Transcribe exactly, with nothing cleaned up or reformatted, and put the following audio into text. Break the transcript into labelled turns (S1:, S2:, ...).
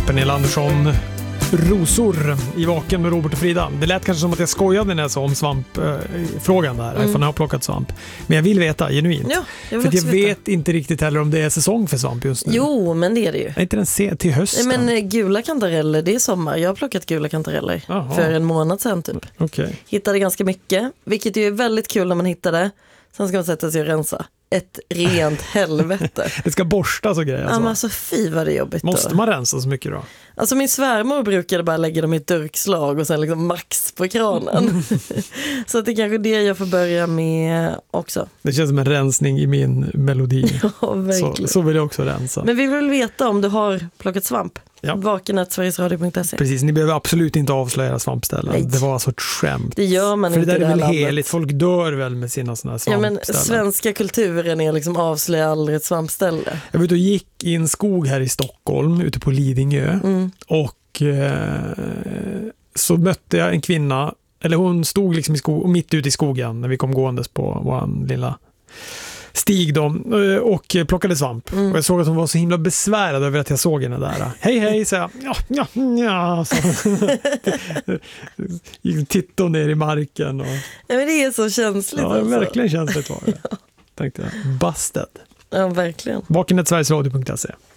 S1: Pernilla Andersson, Rosor i Vaken med Robert och Frida. Det lät kanske som att jag skojade när jag sa om svampfrågan där, mm. ifall jag har plockat svamp. Men jag vill veta, genuint.
S2: Ja, jag
S1: för att jag
S2: veta.
S1: vet inte riktigt heller om det är säsong för svamp just nu.
S2: Jo, men det är det ju.
S1: Är inte den se till hösten?
S2: Men eh, gula kantareller, det är sommar. Jag har plockat gula kantareller
S1: Aha.
S2: för en månad sedan typ.
S1: Okay.
S2: Hittade ganska mycket, vilket ju är väldigt kul när man hittar det. Sen ska man sätta sig och rensa. Ett rent helvete.
S1: Det ska borstas och grejer.
S2: Ja,
S1: alltså.
S2: men alltså fy vad det är jobbigt.
S1: Måste
S2: då.
S1: man rensa så mycket då?
S2: Alltså min svärmor brukade bara lägga dem i ett durkslag och sen liksom max på kranen. Så att det är kanske det jag får börja med också.
S1: Det känns som en rensning i min melodi.
S2: Ja, verkligen.
S1: Så, så vill jag också rensa.
S2: Men vi vill veta om du har plockat svamp.
S1: Ja.
S2: vaken at sverigesradio punkt se.
S1: Precis, ni behöver absolut inte avslöja svampställen.
S2: Nej.
S1: Det var alltså ett skämt.
S2: Det gör man
S1: För
S2: inte
S1: det där
S2: i
S1: är väl
S2: det här
S1: heligt.
S2: landet.
S1: Folk dör väl med sina sådana
S2: Ja, men
S1: svampställen.
S2: svenska kulturen är liksom avslöja aldrig ett svampställe.
S1: Jag var ute och gick i en skog här i Stockholm, ute på Lidingö.
S2: Mm.
S1: Och eh, så mötte jag en kvinna, eller hon stod liksom i skog, mitt ute i skogen när vi kom gåendes på vår lilla stig då, och plockade svamp. Mm. Och jag såg att hon var så himla besvärad över att jag såg henne där. Hej hej, sa jag. Ja, ja, ja. Tittade ner i marken. Och...
S2: Ja, men det är så känsligt.
S1: Ja,
S2: alltså.
S1: verkligen känsligt var det.
S2: Ja.
S1: Tänkte jag. Busted.
S2: Ja, verkligen.
S1: vaken at sverigesradio punkt se.